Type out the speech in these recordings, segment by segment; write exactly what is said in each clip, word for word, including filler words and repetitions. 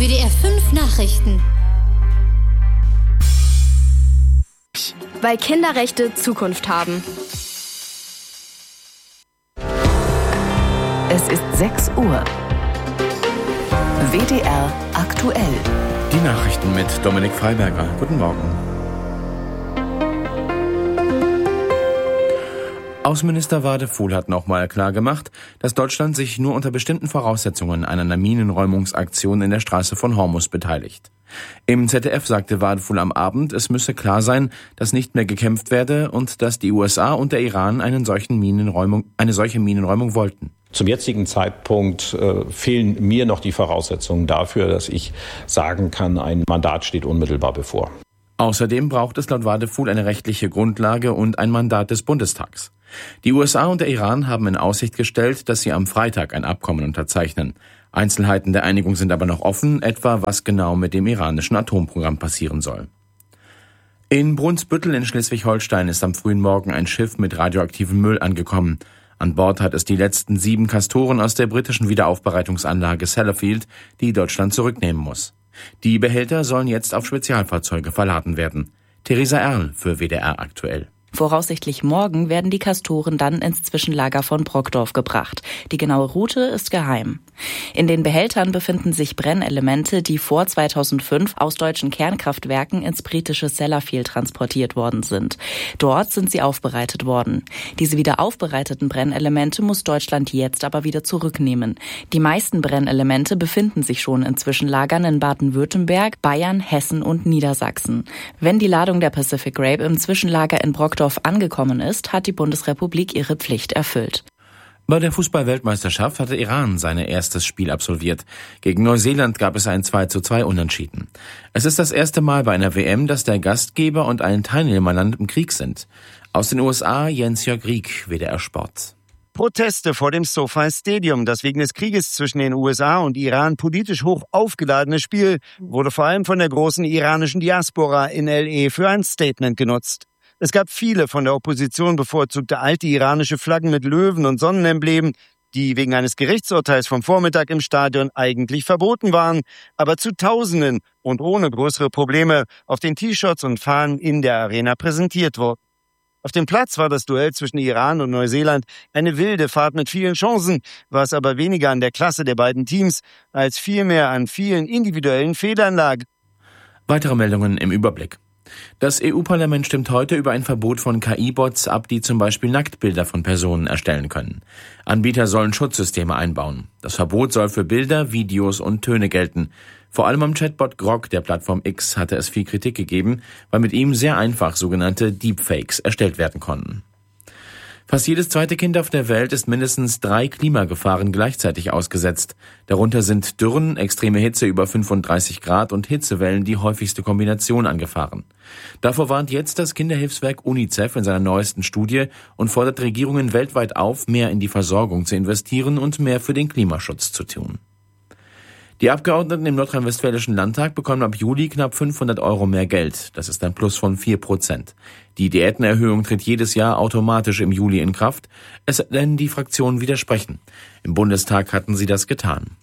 W D R fünf Nachrichten. Weil Kinderrechte Zukunft haben. Es ist sechs Uhr. W D R aktuell. Die Nachrichten mit Dominik Freiberger. Guten Morgen. Außenminister Wadefuhl hat nochmal klargemacht, dass Deutschland sich nur unter bestimmten Voraussetzungen an einer Minenräumungsaktion in der Straße von Hormuz beteiligt. Im Z D F sagte Wadefuhl am Abend, es müsse klar sein, dass nicht mehr gekämpft werde und dass die U S A und der Iran einen solchen Minenräumung, eine solche Minenräumung wollten. Zum jetzigen Zeitpunkt äh, fehlen mir noch die Voraussetzungen dafür, dass ich sagen kann, ein Mandat steht unmittelbar bevor. Außerdem braucht es laut Wadefuhl eine rechtliche Grundlage und ein Mandat des Bundestags. Die U S A und der Iran haben in Aussicht gestellt, dass sie am Freitag ein Abkommen unterzeichnen. Einzelheiten der Einigung sind aber noch offen, etwa was genau mit dem iranischen Atomprogramm passieren soll. In Brunsbüttel in Schleswig-Holstein ist am frühen Morgen ein Schiff mit radioaktivem Müll angekommen. An Bord hat es die letzten sieben Castoren aus der britischen Wiederaufbereitungsanlage Sellafield, die Deutschland zurücknehmen muss. Die Behälter sollen jetzt auf Spezialfahrzeuge verladen werden. Theresa Erl für W D R aktuell. Voraussichtlich morgen werden die Castoren dann ins Zwischenlager von Brockdorf gebracht. Die genaue Route ist geheim. In den Behältern befinden sich Brennelemente, die vor zweitausendfünf aus deutschen Kernkraftwerken ins britische Sellafield transportiert worden sind. Dort sind sie aufbereitet worden. Diese wieder aufbereiteten Brennelemente muss Deutschland jetzt aber wieder zurücknehmen. Die meisten Brennelemente befinden sich schon in Zwischenlagern in Baden-Württemberg, Bayern, Hessen und Niedersachsen. Wenn die Ladung der Pacific Grape im Zwischenlager in Brockdorf angekommen ist, hat die Bundesrepublik ihre Pflicht erfüllt. Bei der Fußball-Weltmeisterschaft hatte Iran sein erstes Spiel absolviert. Gegen Neuseeland gab es ein zwei zu zwei Unentschieden. Es ist das erste Mal bei einer W M, dass der Gastgeber und ein Teilnehmerland im Krieg sind. Aus den U S A Jens-Jörg Rieck, W D R Sport. Proteste vor dem SoFi Stadium. Das wegen des Krieges zwischen den U S A und Iran politisch hoch aufgeladene Spiel wurde vor allem von der großen iranischen Diaspora in L A für ein Statement genutzt. Es gab viele von der Opposition bevorzugte alte iranische Flaggen mit Löwen und Sonnenemblemen, die wegen eines Gerichtsurteils vom Vormittag im Stadion eigentlich verboten waren, aber zu Tausenden und ohne größere Probleme auf den T-Shirts und Fahnen in der Arena präsentiert wurden. Auf dem Platz war das Duell zwischen Iran und Neuseeland eine wilde Fahrt mit vielen Chancen, was aber weniger an der Klasse der beiden Teams als vielmehr an vielen individuellen Fehlern lag. Weitere Meldungen im Überblick. Das E U-Parlament stimmt heute über ein Verbot von K I-Bots ab, die zum Beispiel Nacktbilder von Personen erstellen können. Anbieter sollen Schutzsysteme einbauen. Das Verbot soll für Bilder, Videos und Töne gelten. Vor allem am Chatbot Grok der Plattform X hatte es viel Kritik gegeben, weil mit ihm sehr einfach sogenannte Deepfakes erstellt werden konnten. Fast jedes zweite Kind auf der Welt ist mindestens drei Klimagefahren gleichzeitig ausgesetzt. Darunter sind Dürren, extreme Hitze über fünfunddreißig Grad und Hitzewellen die häufigste Kombination an Gefahren. Davor warnt jetzt das Kinderhilfswerk UNICEF in seiner neuesten Studie und fordert Regierungen weltweit auf, mehr in die Versorgung zu investieren und mehr für den Klimaschutz zu tun. Die Abgeordneten im nordrhein-westfälischen Landtag bekommen ab Juli knapp fünfhundert Euro mehr Geld. Das ist ein Plus von vier Prozent. Die Diätenerhöhung tritt jedes Jahr automatisch im Juli in Kraft, es sei denn, die Fraktionen widersprechen. Im Bundestag hatten sie das getan.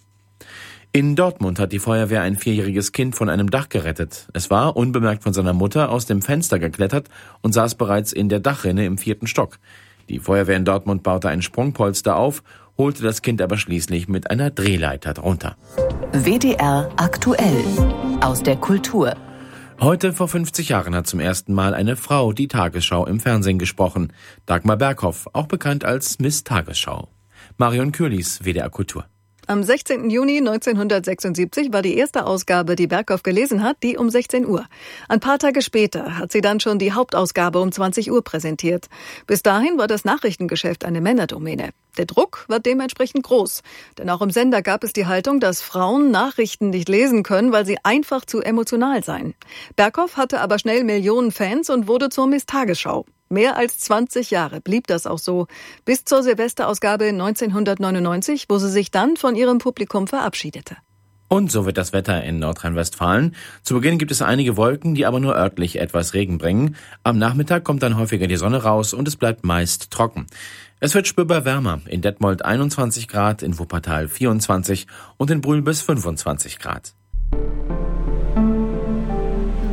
In Dortmund hat die Feuerwehr ein vierjähriges Kind von einem Dach gerettet. Es war, unbemerkt von seiner Mutter, aus dem Fenster geklettert und saß bereits in der Dachrinne im vierten Stock. Die Feuerwehr in Dortmund baute ein Sprungpolster auf, holte das Kind aber schließlich mit einer Drehleiter drunter. W D R aktuell aus der Kultur. Heute vor fünfzig Jahren hat zum ersten Mal eine Frau die Tagesschau im Fernsehen gesprochen. Dagmar Berghoff, auch bekannt als Miss Tagesschau. Marion Kürlis, W D R Kultur. Am sechzehnten Juni neunzehnhundertsechsundsiebzig war die erste Ausgabe, die Berghoff gelesen hat, die um sechzehn Uhr. Ein paar Tage später hat sie dann schon die Hauptausgabe um zwanzig Uhr präsentiert. Bis dahin war das Nachrichtengeschäft eine Männerdomäne. Der Druck war dementsprechend groß. Denn auch im Sender gab es die Haltung, dass Frauen Nachrichten nicht lesen können, weil sie einfach zu emotional seien. Berghoff hatte aber schnell Millionen Fans und wurde zur Miss Tagesschau. Mehr als zwanzig Jahre blieb das auch so, bis zur Silvesterausgabe neunzehnhundertneunundneunzig, wo sie sich dann von ihrem Publikum verabschiedete. Und so wird das Wetter in Nordrhein-Westfalen. Zu Beginn gibt es einige Wolken, die aber nur örtlich etwas Regen bringen. Am Nachmittag kommt dann häufiger die Sonne raus und es bleibt meist trocken. Es wird spürbar wärmer. In Detmold einundzwanzig Grad, in Wuppertal vierundzwanzig und in Brühl bis fünfundzwanzig Grad.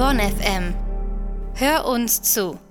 Bonn F M. Hör uns zu.